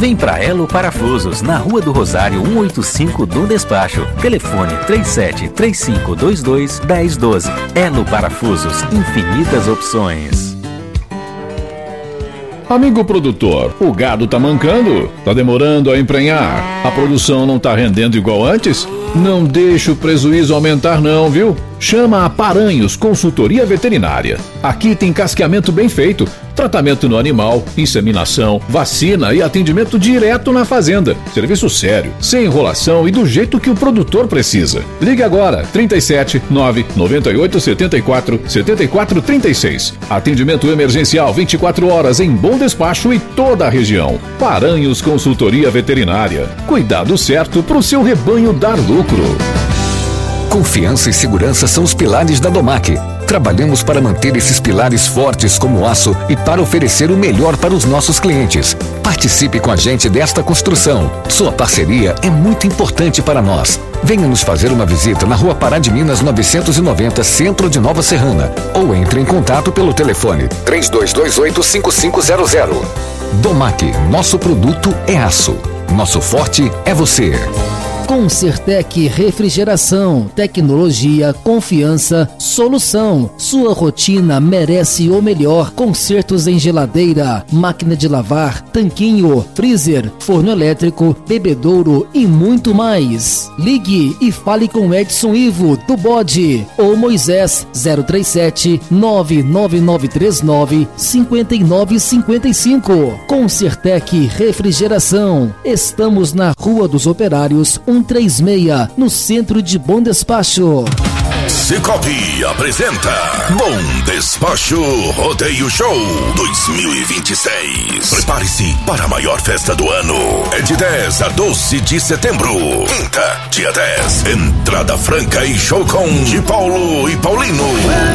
Vem pra Elo Parafusos, na Rua do Rosário 185 do Despacho. Telefone 3735221012. Elo Parafusos, infinitas opções. Amigo produtor, o gado tá mancando? Tá demorando a emprenhar? A produção não tá rendendo igual antes? Não deixe o prejuízo aumentar não, viu? Chama a Paranhos Consultoria Veterinária. Aqui tem casqueamento bem feito, tratamento no animal, inseminação, vacina e atendimento direto na fazenda. Serviço sério, sem enrolação e do jeito que o produtor precisa. Ligue agora, 37 998 74 74 36. Atendimento emergencial 24 horas em Bom Despacho e toda a região. Paranhos Consultoria Veterinária. Cuidado certo pro seu rebanho dar lucro. Confiança e segurança são os pilares da Domac. Trabalhamos para manter esses pilares fortes como aço e para oferecer o melhor para os nossos clientes. Participe com a gente desta construção. Sua parceria é muito importante para nós. Venha nos fazer uma visita na Rua Pará de Minas 990, Centro de Nova Serrana. Ou entre em contato pelo telefone 3228-5500. Domac, nosso produto é aço. Nosso forte é você. Concertec Refrigeração, tecnologia, confiança, solução. Sua rotina merece o melhor. Consertos em geladeira, máquina de lavar, tanquinho, freezer, forno elétrico, bebedouro e muito mais. Ligue e fale com Edson Ivo do Bode ou Moisés 037 99939 5955. Concertec Refrigeração. Estamos na Rua dos Operários 136, no centro de Bom Despacho. Cicobi apresenta Bom Despacho Rodeio Show 2026. Prepare-se para a maior festa do ano. É de 10 a 12 de setembro. Quinta, dia 10. Entrada franca e show com de Paulo e Paulino.